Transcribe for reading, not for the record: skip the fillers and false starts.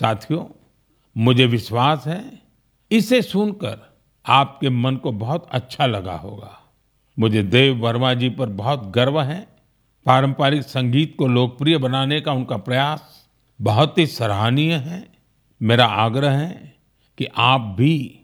साथियों, मुझे विश्वास है इसे सुनकर आपके मन को बहुत अच्छा लगा होगा। मुझे देव वर्मा जी पर बहुत गर्व है। पारंपरिक संगीत को लोकप्रिय बनाने का उनका प्रयास बहुत ही सराहनीय है। मेरा आग्रह है कि आप भी